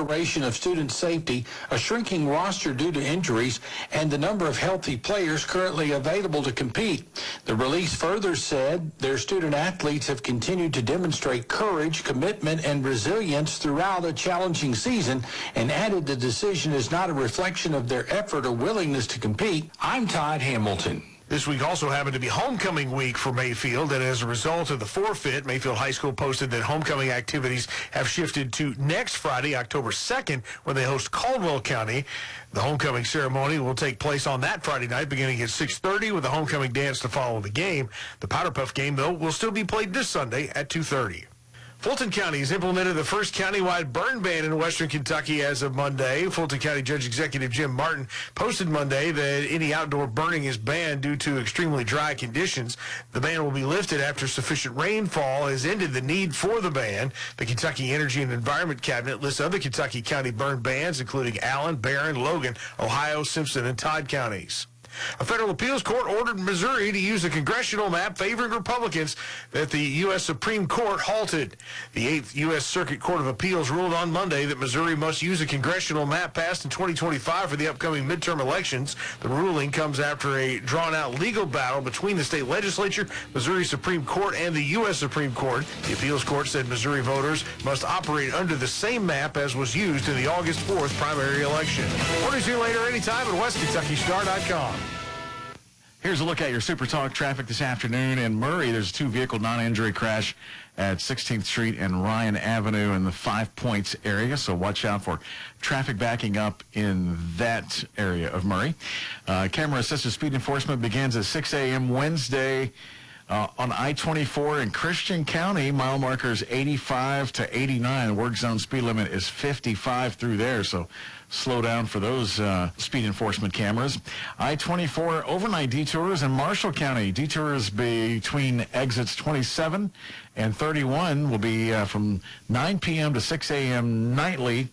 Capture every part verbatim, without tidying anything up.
consideration of student safety, a shrinking roster due to injuries, and the number of healthy players currently available to compete. The release further said their student athletes have continued to demonstrate courage, commitment, and resilience throughout a challenging season, and added the decision is not a reflection of their effort or willingness to compete. I'm Todd Hamilton. This week also happened to be homecoming week for Mayfield, and as a result of the forfeit, Mayfield High School posted that homecoming activities have shifted to next Friday, October second, when they host Caldwell County. The homecoming ceremony will take place on that Friday night, beginning at six thirty, with a homecoming dance to follow the game. The Powder Puff game, though, will still be played this Sunday at two thirty. Fulton County has implemented the first countywide burn ban in western Kentucky as of Monday. Fulton County Judge Executive Jim Martin posted Monday that any outdoor burning is banned due to extremely dry conditions. The ban will be lifted after sufficient rainfall has ended the need for the ban. The Kentucky Energy and Environment Cabinet lists other Kentucky county burn bans, including Allen, Barron, Logan, Ohio, Simpson, and Todd counties. A federal appeals court ordered Missouri to use a congressional map favoring Republicans that the U S Supreme Court halted. The eighth U S Circuit Court of Appeals ruled on Monday that Missouri must use a congressional map passed in twenty twenty-five for the upcoming midterm elections. The ruling comes after a drawn-out legal battle between the state legislature, Missouri Supreme Court, and the U S Supreme Court. The appeals court said Missouri voters must operate under the same map as was used in the August fourth primary election. Orders here later anytime at west kentucky star dot com. Here's a look at your Super Talk traffic this afternoon. In Murray, there's a two-vehicle non-injury crash at sixteenth Street and Ryan Avenue in the Five Points area, so watch out for traffic backing up in that area of Murray. Uh, camera-assisted speed enforcement begins at six a.m. Wednesday uh, on I twenty-four in Christian County. Mile markers eighty-five to eighty-nine. Work zone speed limit is fifty-five through there, so slow down for those uh, speed enforcement cameras. I twenty-four overnight detours in Marshall County. Detours between exits twenty-seven and thirty-one will be uh, from nine p.m. to six a.m. nightly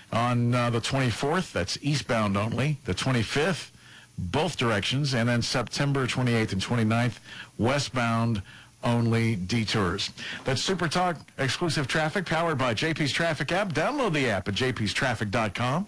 on uh, the twenty-fourth. That's eastbound only. The twenty-fifth, both directions. And then September twenty-eighth and twenty-ninth, westbound only detours. That's Super Talk exclusive traffic powered by J P's Traffic app. Download the app at j p s traffic dot com.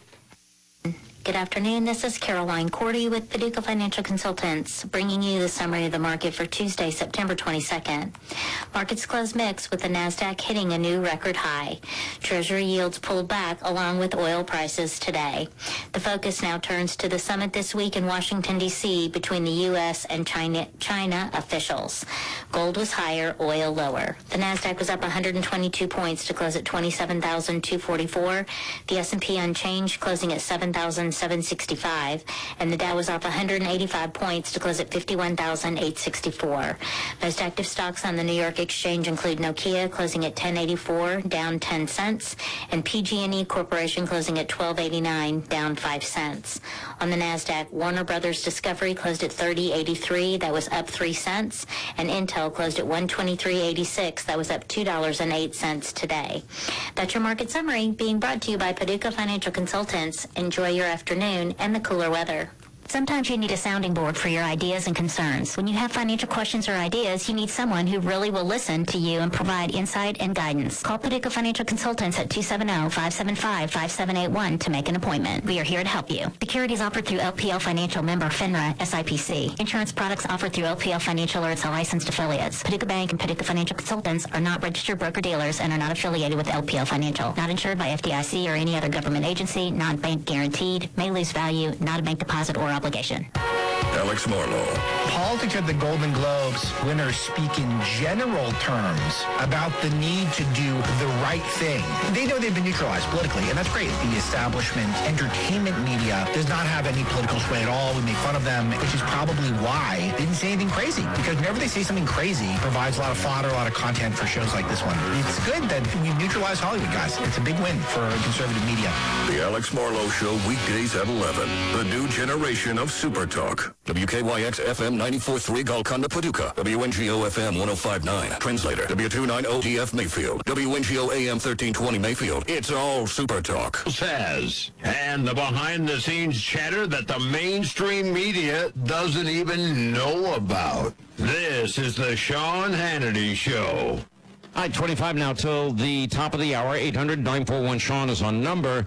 Good afternoon. This is Caroline Cordy with Paducah Financial Consultants, bringing you the summary of the market for Tuesday, September twenty-second. Markets closed mixed with the NASDAQ hitting a new record high. Treasury yields pulled back along with oil prices today. The focus now turns to the summit this week in Washington, D C between the U S and China, China officials. Gold was higher, oil lower. The NASDAQ was up one hundred twenty-two points to close at twenty-seven thousand two hundred forty-four. The S and P unchanged, closing at seven thousand seven hundred sixty-five, and the Dow was off one hundred eighty-five points to close at fifty-one thousand eight hundred sixty-four. Most active stocks on the New York Exchange include Nokia closing at ten eighty-four, down ten cents, and P G and E Corporation closing at twelve eighty-nine, down five cents. On the NASDAQ, Warner Brothers Discovery closed at thirty eighty-three, that was up three cents, and Intel closed at one twenty-three eighty-six, that was up two dollars and eight cents today. That's your market summary, being brought to you by Paducah Financial Consultants. Enjoy your afternoon and the cooler weather. Sometimes you need a sounding board for your ideas and concerns. When you have financial questions or ideas, you need someone who really will listen to you and provide insight and guidance. Call Paducah Financial Consultants at two seven zero, five seven five, five seven eight one to make an appointment. We are here to help you. Securities offered through L P L Financial, member FINRA, S I P C. Insurance products offered through L P L Financial or its licensed affiliates. Paducah Bank and Paducah Financial Consultants are not registered broker-dealers and are not affiliated with L P L Financial. Not insured by F D I C or any other government agency, non-bank guaranteed, may lose value, not a bank deposit or obligation. Alex Marlowe. Politics at the Golden Globes, winners speak in general terms about the need to do the right thing. They know they've been neutralized politically, and that's great. The establishment entertainment media does not have any political sway at all. We make fun of them, which is probably why they didn't say anything crazy. Because whenever they say something crazy, it provides a lot of fodder, a lot of content for shows like this one. It's good that we've neutralized Hollywood, guys. It's a big win for conservative media. The Alex Marlowe Show, weekdays at eleven. The new generation of Super Talk. W K Y X F M ninety-four point three Golconda, Paducah. W N G O F M one oh five point nine. Translator. W two ninety D F Mayfield. W N G O A M thirteen twenty Mayfield. It's all Super Talk. Says, and the behind-the-scenes chatter that the mainstream media doesn't even know about. This is the Sean Hannity Show. All right, twenty-five now till the top of the hour. eight hundred, nine four one, Sean is on number.